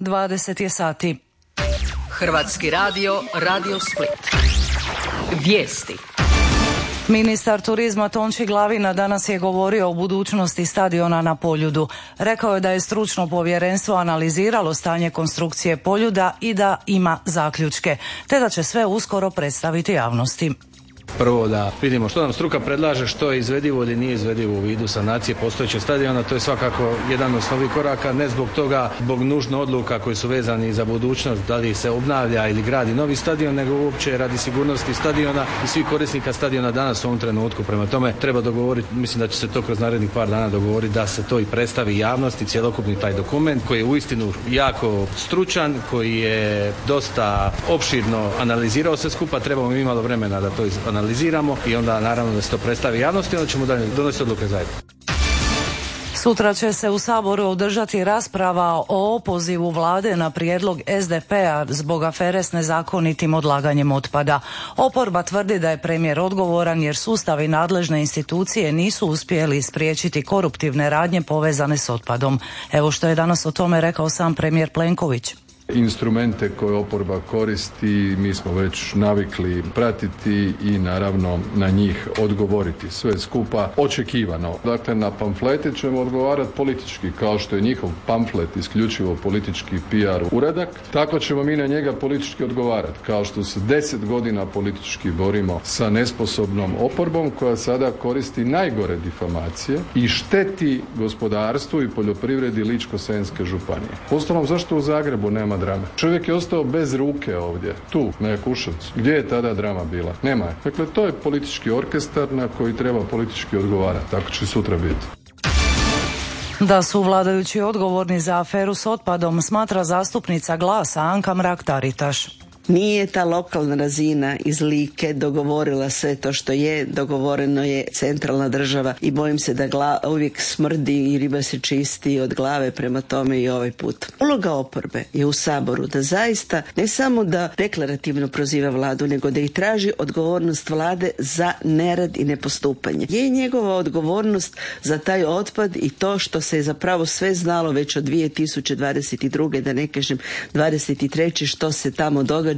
20 je sati. Hrvatski radio, Radio Split. Vijesti. Ministar turizma Tonči Glavina danas je govorio o budućnosti stadiona na Poljudu. Rekao je da je stručno povjerenstvo analiziralo stanje konstrukcije Poljuda i da ima zaključke, te da će sve uskoro predstaviti javnosti. Prvo da vidimo što nam struka predlaže, što je izvedivo ili nije izvedivo u vidu sanacije postojećeg stadiona. To je svakako jedan od osnovnih koraka, ne zbog toga, zbog nužno odluka koji su vezani za budućnost, da li se obnavlja ili gradi novi stadion, nego uopće radi sigurnosti stadiona i svih korisnika stadiona danas u ovom trenutku. Prema tome treba dogovoriti, mislim da će se to kroz narednih par dana dogovoriti da se to i predstavi javnosti, cjelokupni taj dokument koji je uistinu jako stručan, koji je dosta opširno analizirao sve skupa. Trebamo mi malo vremena da to analiziramo i onda naravno da se to predstavi javnosti i onda ćemo dalje donositi odluke zajedno. Sutra će se u Saboru održati rasprava o opozivu vlade na prijedlog SDP-a zbog afere s nezakonitim odlaganjem otpada. Oporba tvrdi da je premijer odgovoran jer sustav i nadležne institucije nisu uspjeli spriječiti koruptivne radnje povezane s otpadom. Evo što je danas o tome rekao sam premijer Plenković. Instrumente koje oporba koristi mi smo već navikli pratiti i naravno na njih odgovoriti. Sve skupa očekivano. Dakle, na pamflete ćemo odgovarati politički, kao što je njihov pamflet isključivo politički PR uradak, tako ćemo mi na njega politički odgovarati, kao što se 10 godina politički borimo sa nesposobnom oporbom koja sada koristi najgore difamacije i šteti gospodarstvu i poljoprivredi Ličko-senjske županije. Uostalom, zašto u Zagrebu nema drame? Čovjek je ostao bez ruke ovdje, tu, na Jakuševcu. Gdje je tada drama bila? Nema je. Dakle, to je politički orkestar na koji treba politički odgovarati. Tako će sutra biti. Da su vladajući odgovorni za aferu s otpadom, smatra zastupnica Glasa Anka Mrak-Taritaš. Nije ta lokalna razina iz Like dogovorila sve to što je, dogovoreno je centralna država i bojim se da uvijek smrdi i riba se čisti od glave, prema tome i ovaj put. Uloga oporbe je u Saboru da zaista ne samo da deklarativno proziva vladu, nego da i traži odgovornost vlade za nerad i nepostupanje. Je njegova odgovornost za taj otpad i to što se je zapravo sve znalo već od 2022. da ne kažem 23. što se tamo događa.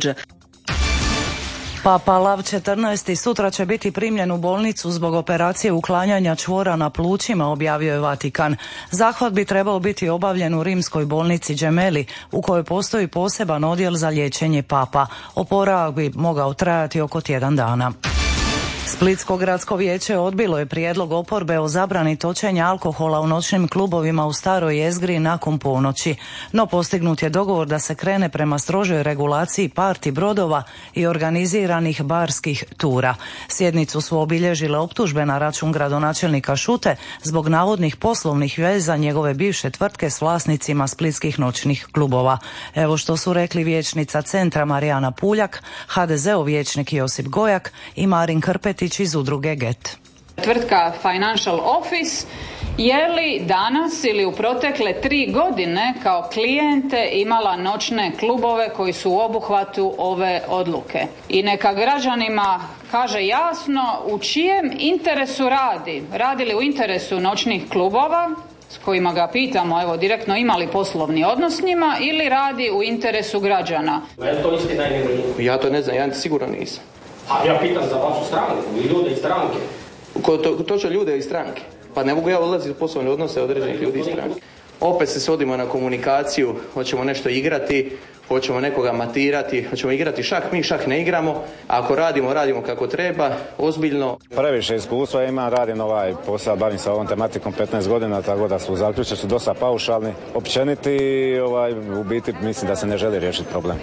Papa Lav XIV. Sutra će biti primljen u bolnicu zbog operacije uklanjanja čvora na plućima, objavio je Vatikan. Zahvat bi trebao biti obavljen u rimskoj bolnici Gemelli, u kojoj postoji poseban odjel za liječenje papa. Oporavak bi mogao trajati oko tjedan dana. Splitsko gradsko vijeće odbilo je prijedlog oporbe o zabrani točenja alkohola u noćnim klubovima u Staroj jezgri nakon ponoći, no postignut je dogovor da se krene prema strožoj regulaciji parti brodova i organiziranih barskih tura. Sjednicu su obilježile optužbe na račun gradonačelnika Šute zbog navodnih poslovnih veza njegove bivše tvrtke s vlasnicima splitskih noćnih klubova. Evo što su rekli vijećnica Centra Marijana Puljak, HDZ-ov vijećnik Josip Gojak i Marin Krpetić iz udruge GET. Tvrtka Financial Office je li danas ili u protekle 3 godine kao klijente imala noćne klubove koji su u obuhvatu ove odluke? I neka građanima kaže jasno u čijem interesu radi. Radi li u interesu noćnih klubova s kojima ga pitamo, evo direktno, ima li poslovni odnos s njima, ili radi u interesu građana? To istina ili nije? Ja to ne znam, ja sigurno nisam. A ja pitam za vašu stranku i ljude iz stranke. To će ljude iz stranke. Pa ne mogu ja ulaziti u poslovne odnose određenih ljudi iz stranke. Opet se svodimo na komunikaciju, hoćemo nešto igrati, hoćemo nekoga matirati, hoćemo igrati šah, mi šah ne igramo, a ako radimo kako treba, ozbiljno. Previše iskustva imam, radim ovaj posao, bavim se ovom tematikom 15 godina, tako da su zaključci su dosta paušalni, općeniti, u biti mislim da se ne želi riješiti problem.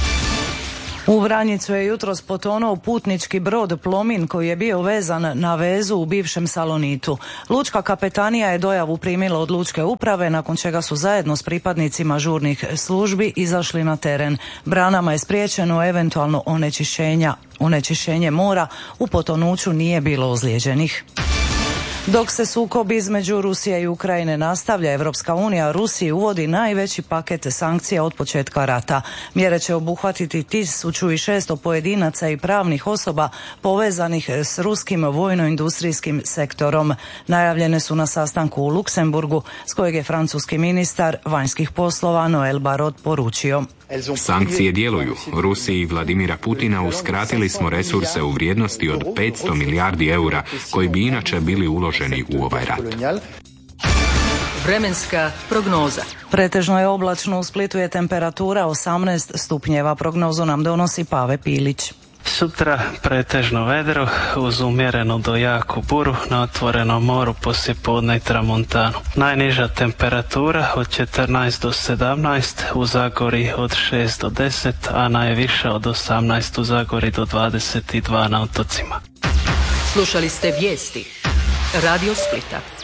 U Vranjicu je jutros potonuo putnički brod Plomin koji je bio vezan na vezu u bivšem Salonitu. Lučka kapetanija je dojavu primila od lučke uprave, nakon čega su zajedno s pripadnicima žurnih službi izašli na teren. Branama je spriječeno eventualno onečišćenje mora, u potonuću nije bilo ozlijeđenih. Dok se sukob između Rusije i Ukrajine nastavlja, Evropska unija Rusiji uvodi najveći paket sankcija od početka rata. Mjere će obuhvatiti 1600 pojedinaca i pravnih osoba povezanih s ruskim vojno-industrijskim sektorom. Najavljene su na sastanku u Luksemburgu, s kojeg je francuski ministar vanjskih poslova Noel Barrot poručio. Sankcije djeluju. Rusiji i Vladimira Putina uskratili smo resurse u vrijednosti od 500 milijardi eura koji bi inače bili uloženi u ovaj rat. Vremenska prognoza. Pretežno je oblačno, u Splitu je temperatura 18 stupnjeva. Prognozu nam donosi Pave Pilić. Sutra pretežno vedro uz umjerenu do jaku buru na otvorenom moru poslijepodne i tramontanu. Najniža temperatura od 14 do 17, u Zagori od 6 do 10, a najviša od 18 u Zagori do 22 na otocima. Slušali ste vijesti Radio Splita.